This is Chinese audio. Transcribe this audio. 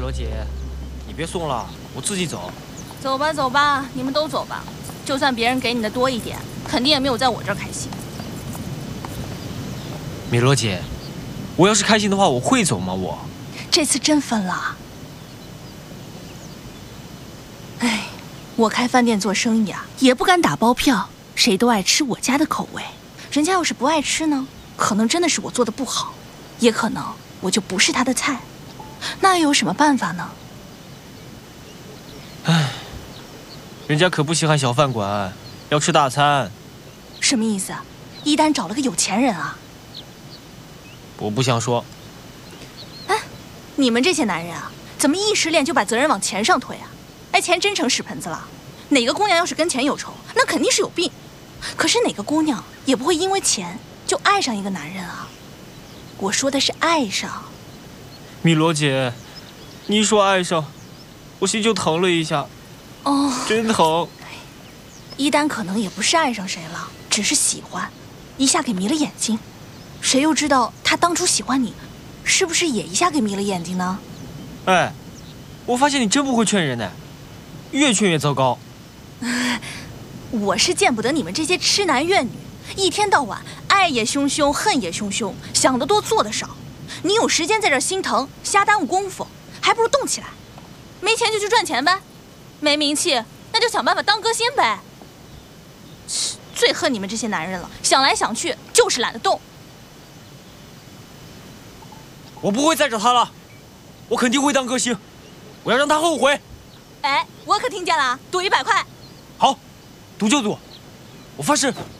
罗姐，你别送了，我自己走。 走吧走吧，你们都走吧。就算别人给你的多一点，肯定也没有在我这儿开心。 米罗姐，我要是开心的话，我会走吗？我这次真分了。哎，我开饭店做生意啊，也不敢打包票，谁都爱吃我家的口味。人家要是不爱吃呢，可能真的是我做的不好，也可能我就不是他的菜。那又有什么办法呢？ 唉，人家可不稀罕小饭馆，要吃大餐。 什么意思啊？一丹找了个有钱人啊？ 我不想说。 哎，你们这些男人啊，怎么一失恋就把责任往钱上推啊？哎，钱真成屎盆子了。哪个姑娘要是跟钱有仇，那肯定是有病。可是哪个姑娘也不会因为钱就爱上一个男人啊。我说的是爱上。 米罗姐，你一说爱上，我心就疼了一下。 哦， 真疼。 一丹可能也不是爱上谁了，只是喜欢，一下给迷了眼睛。谁又知道他当初喜欢你，是不是也一下给迷了眼睛呢？ 哎，我发现你真不会劝人呢，越劝越糟糕。 我是见不得你们这些痴男怨女，一天到晚爱也凶凶，恨也凶凶，想得多做得少。你有时间在这心疼，瞎耽误功夫，还不如动起来。没钱就去赚钱呗，没名气那就想办法当歌星呗。最恨你们这些男人了，想来想去就是懒得动。 我不会再找他了，我肯定会当歌星，我要让他后悔。 哎，我可听见了，赌100块。 好，赌就赌，我发誓